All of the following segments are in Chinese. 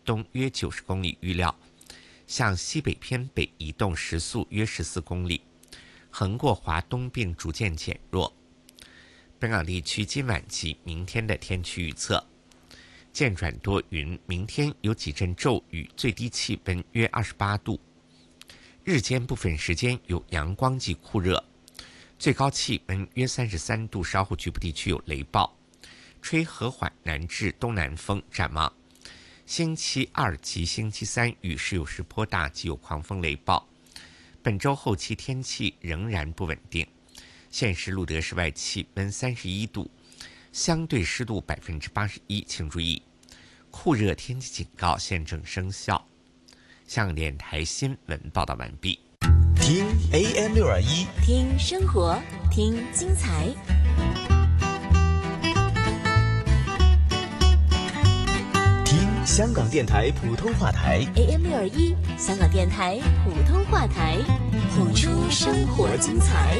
东约90公里，预料向西北偏北移动，时速约14公里，横过华东并逐渐减弱。本港地区今晚及明天的天气预测：渐转多云，明天有几阵骤雨，最低气温约28度，日间部分时间有阳光及酷热，最高气温约33度，稍后局部地区有雷暴，吹和缓南至东南风。展望星期二及星期三雨势有时颇大，及有狂风雷暴。本周后期天气仍然不稳定。现时录得室外气温31度，相对湿度81%，请注意酷热天气警告现正生效。香港电台新闻报道完毕。 听 AM621， 听生活，听精彩。 听香港电台普通话台 AM621，香港电台普通话台，谱出生活精彩。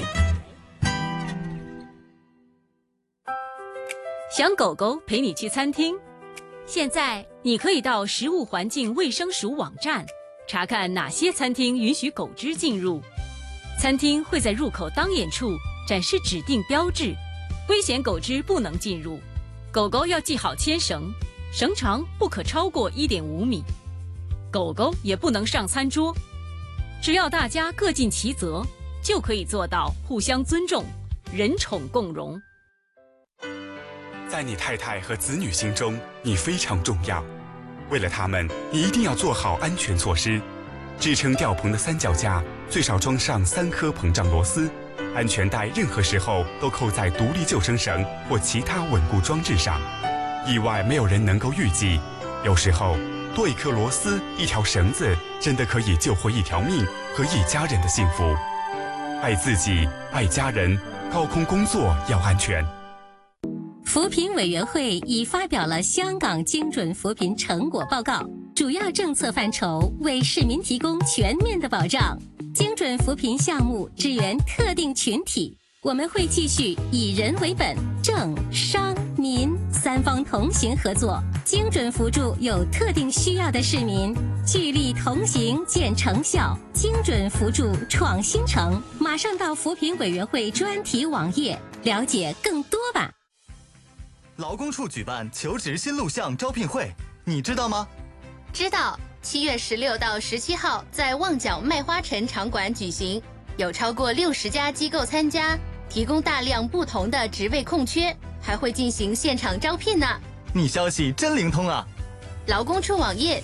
想狗狗陪你去餐厅？现在你可以到食物环境卫生署网站查看哪些餐厅允许狗只进入。餐厅会在入口当眼处展示指定标志，危险狗只不能进入。狗狗要系好牵绳，绳长不可超过1.5米。狗狗也不能上餐桌。只要大家各尽其责，就可以做到互相尊重，人宠共荣。 在你太太和子女心中，你非常重要。为了他们，你一定要做好安全措施。支撑吊棚的三脚架最少装上3颗膨胀螺丝，安全带任何时候都扣在独立救生绳或其他稳固装置上。意外没有人能够预计，有时候多一颗螺丝、一条绳子，真的可以救活一条命和一家人的幸福。爱自己，爱家人，高空工作要安全。 扶贫委员会已发表了香港精准扶贫成果报告，主要政策范畴为市民提供全面的保障。精准扶贫项目支援特定群体，我们会继续以人为本，政商民3方同行合作，精准扶助有特定需要的市民，聚力同行见成效，精准扶助创新城。马上到扶贫委员会专题网页了解更多吧。 劳工处举办求职新录像招聘会，你知道吗？ 知道，7月16到17号在旺角麦花臣场馆举行，有超过60家机构参加，提供大量不同的职位空缺，还会进行现场招聘呢。 你消息真灵通啊！ 劳工处网页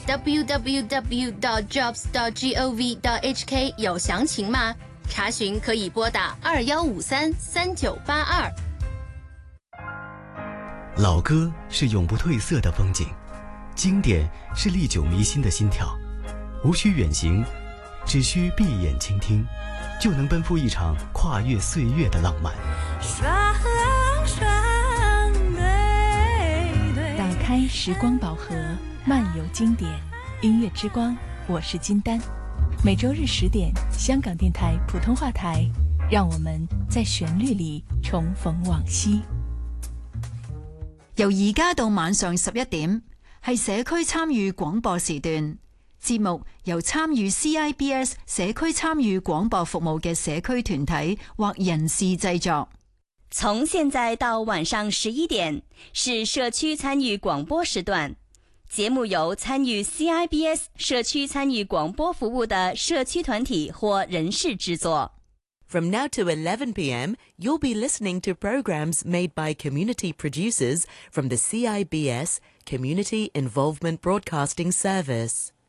www.jobs.gov.hk 有详情吗？查询可以拨打21533982。 老歌是永不褪色的风景，经典是历久弥新的心跳。无需远行，只需闭眼倾听，就能奔赴一场跨越岁月的浪漫。 打开时光宝盒，漫游经典，音乐之光，我是金丹。每周日10点，香港電台普通話台，讓我們在旋律裏重逢往昔。 由而家到晚上11點，係社區參與廣播時段。節目由參與 CIBS 社區參與廣播服務嘅社區團體或人士製作。 從現在到晚上11點，是社區參與廣播時段。節目由參與 CIBS 社區參與廣播服務的社區團體或人士製作。 From now to 11 p.m., you'll be listening to programs made by community producers from the CIBS Community Involvement Broadcasting Service.